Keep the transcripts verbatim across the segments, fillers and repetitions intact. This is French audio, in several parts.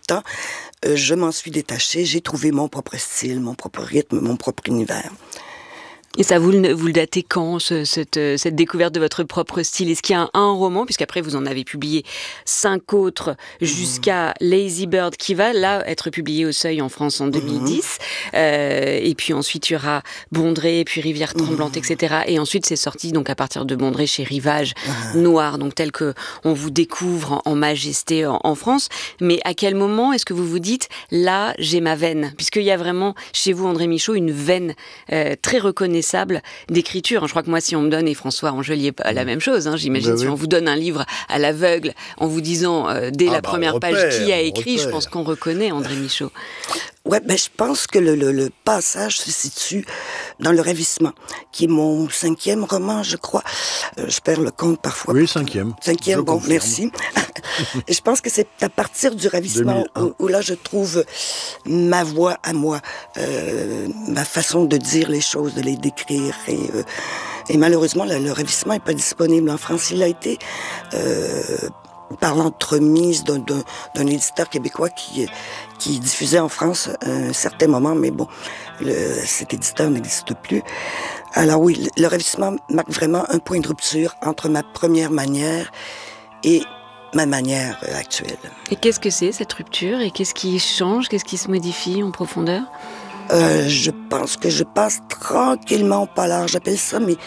temps, euh, je m'en suis détachée. J'ai trouvé mon propre style, mon propre rythme, mon propre univers. Et ça, vous le, vous le datez quand, ce, cette, cette découverte de votre propre style? Est-ce qu'il y a un, un roman, puisqu'après vous en avez publié cinq autres, jusqu'à mmh. Lazy Bird, qui va là être publié au Seuil en France en deux mille dix, mmh. euh, et puis ensuite il y aura Bondrée, puis Rivière Tremblante, mmh. et cetera. Et ensuite c'est sorti donc à partir de Bondrée chez Rivage mmh. Noir, donc tel que on vous découvre en, en majesté en, en France. Mais à quel moment est-ce que vous vous dites, là j'ai ma veine? Puisqu'il y a vraiment chez vous, André Michaud, une veine euh, très reconnaissable d'écriture. Je crois que moi, si on me donne, et François Angelier, pas la même chose, hein, j'imagine, bah si oui. on vous donne un livre à l'aveugle, en vous disant, euh, dès ah la bah première repère, page, qui a écrit, repère. Je pense qu'on reconnaît André Michaud. Ouais, ben, je pense que le, le, le passage se situe dans Le Ravissement, qui est mon cinquième roman, je crois. Euh, je perds le compte parfois. Oui, cinquième. Cinquième, je bon, confirme. Merci. Et je pense que c'est à partir du Ravissement où, où là, je trouve ma voix à moi, euh, ma façon de dire les choses, de les décrire. Et, euh, et malheureusement, le, le Ravissement n'est pas disponible en France. Il a été... Euh, par l'entremise d'un, d'un, d'un éditeur québécois qui, qui diffusait en France à un certain moment, mais bon, le, cet éditeur n'existe plus. Alors oui, le, le Ravissement marque vraiment un point de rupture entre ma première manière et ma manière actuelle. Et qu'est-ce que c'est, cette rupture? Et qu'est-ce qui change? Qu'est-ce qui se modifie en profondeur? Euh, je pense que je passe tranquillement au polar, j'appelle ça, mais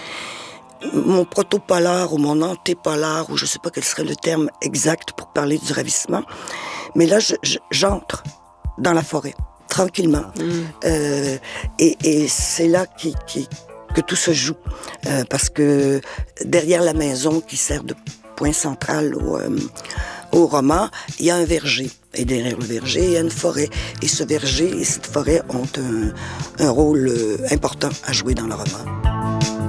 mon proto-polar ou mon anté-polar, ou je ne sais pas quel serait le terme exact pour parler du ravissement. Mais là, je, je, j'entre dans la forêt, tranquillement. Mmh. Euh, et, et c'est là qui, qui, que tout se joue. Euh, parce que derrière la maison qui sert de point central au, euh, au roman, il y a un verger. Et derrière le verger, il y a une forêt. Et ce verger et cette forêt ont un, un rôle important à jouer dans le roman.